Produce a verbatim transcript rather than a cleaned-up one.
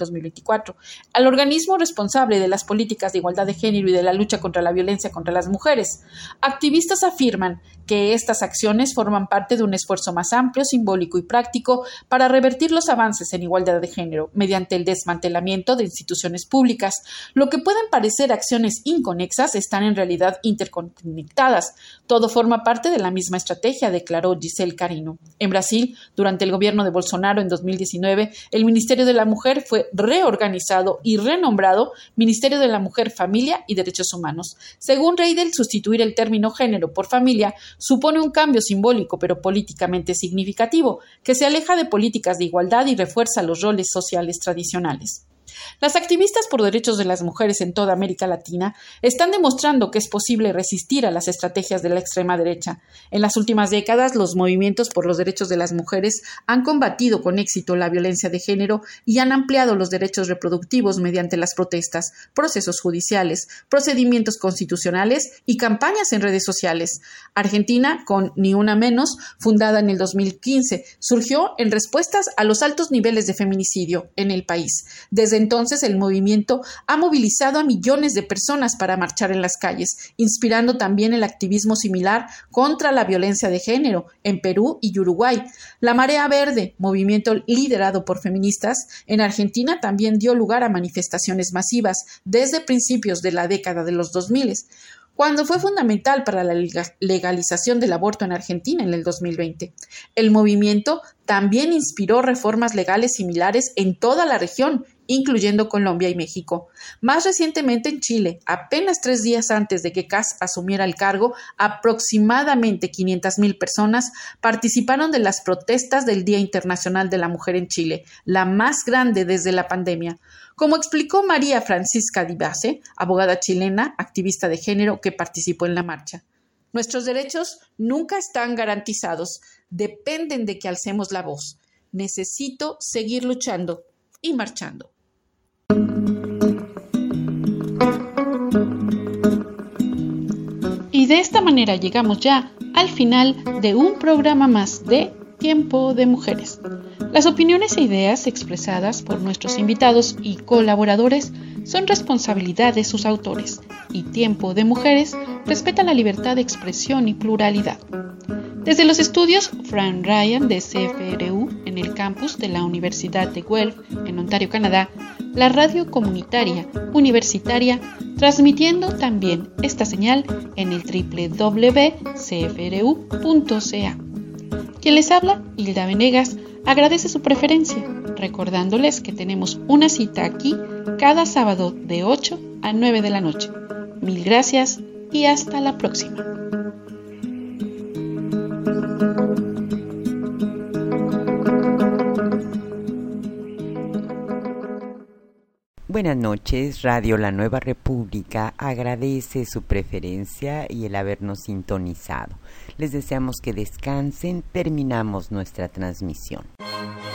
dos mil veinticuatro. Al organismo responsable de las políticas de igualdad de género y de la lucha contra la violencia contra las mujeres. Activistas afirman que estas acciones forman parte de un esfuerzo más amplio, simbólico y práctico para revertir los avances en igualdad de género mediante el desmantelamiento de instituciones públicas. Lo que pueden parecer acciones inconexas están en realidad interconectadas. Todo forma parte de la misma estrategia, declaró Giselle Carino. En Brasil, durante el gobierno de Bolsonaro en dos mil diecinueve, el Ministerio de la Mujer fue reorganizado y renombrado Ministerio de la Mujer, Familia y Derechos Humanos. Según Reidel, sustituir el término género por familia supone un cambio simbólico pero políticamente significativo, que se aleja de políticas de igualdad y refuerza los roles sociales tradicionales. Las activistas por derechos de las mujeres en toda América Latina están demostrando que es posible resistir a las estrategias de la extrema derecha. En las últimas décadas, los movimientos por los derechos de las mujeres han combatido con éxito la violencia de género y han ampliado los derechos reproductivos mediante las protestas, procesos judiciales, procedimientos constitucionales y campañas en redes sociales. Argentina, con Ni Una Menos, fundada en el dos mil quince, surgió en respuestas a los altos niveles de feminicidio en el país. Desde entonces, el movimiento ha movilizado a millones de personas para marchar en las calles, inspirando también el activismo similar contra la violencia de género en Perú y Uruguay. La Marea Verde, movimiento liderado por feministas, en Argentina también dio lugar a manifestaciones masivas desde principios de la década de los dos mil, cuando fue fundamental para la legalización del aborto en Argentina en el dos mil veinte. El movimiento también inspiró reformas legales similares en toda la región, incluyendo Colombia y México. Más recientemente en Chile, apenas tres días antes de que Kast asumiera el cargo, aproximadamente quinientas mil personas participaron de las protestas del Día Internacional de la Mujer en Chile, la más grande desde la pandemia. Como explicó María Francisca Di Base, abogada chilena, activista de género que participó en la marcha. Nuestros derechos nunca están garantizados, dependen de que alcemos la voz. Necesito seguir luchando y marchando. Y de esta manera llegamos ya al final de un programa más de Tiempo de Mujeres. Las opiniones e ideas expresadas por nuestros invitados y colaboradores son responsabilidad de sus autores, y Tiempo de Mujeres respeta la libertad de expresión y pluralidad. Desde los estudios Fran Ryan de C F R U en el campus de la Universidad de Guelph en Ontario, Canadá, la radio comunitaria universitaria, transmitiendo también esta señal en el doble u doble u doble u punto c f r u punto c a. Quien les habla, Hilda Venegas, agradece su preferencia, recordándoles que tenemos una cita aquí cada sábado de ocho a nueve de la noche. Mil gracias y hasta la próxima. Buenas noches, Radio La Nueva República agradece su preferencia y el habernos sintonizado. Les deseamos que descansen, terminamos nuestra transmisión.